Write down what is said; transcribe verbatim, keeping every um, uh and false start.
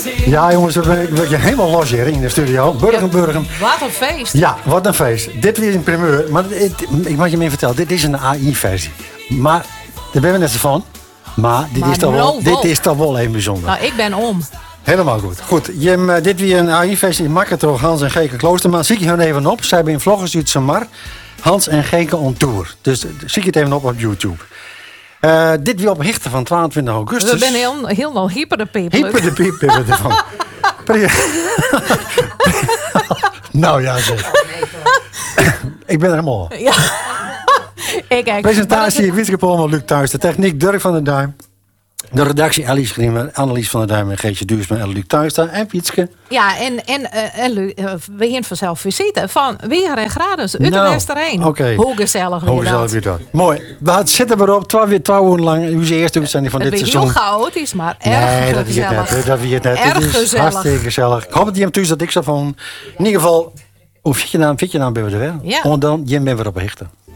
Ja, jongens, we zijn helemaal los hier in de studio. Burgen, burgen. Wat een feest. Ja, wat een feest. Dit weer een primeur. Maar het, ik mag je meer vertellen, dit is een A I-versie. Maar daar ben we net zo van. Maar dit, Maar is, toch nou wel, wel. dit is toch wel even bijzonder. Nou, ik ben om. Helemaal goed. Goed, je, uh, dit weer een A I-versie. Makker door Hans en Geke Kloosterman. Zie je hun even op. Zij hebben in vlog gestuurd Samar. Hans en Geke on tour. Dus uh, zie je het even op op YouTube. Uh, dit weer op Hichten van tweeëntwintig augustus. We zijn heel, heel hyper de people. Hyper de piep hebben we ervan. Nou ja, zeg. Ik ben er helemaal op. Ja. Ik kijk. Presentatie Wietske Polman, Luc Thuis. De techniek Dirk van der Duim. De redactie Ellie Schriemer, Annelies van der Duim en Geetje Duursma en Luc Thuis. En Wietske. Ja, en, en, uh, en Lu- uh, we hebben vanzelf visite van Weer en Gradus uit Nou, de Westerheen. oké. Hoe gezellig weer Hoe gezellig dat. weer dat. Mooi. We zitten erop. Twee, weer twee uur lang. Uw eerste uitzending van Het dit is seizoen. heel chaotisch, maar erg Nee, dat is het gezellig. net. Dat is het net. Erg Het is gezellig. hartstikke gezellig. Ik hoop dat je hem thuis dat ik zo van. In ieder geval, hoe vind je naam? Vind je naam ben we er wel? Ja. En dan, je bent weer op Hichten.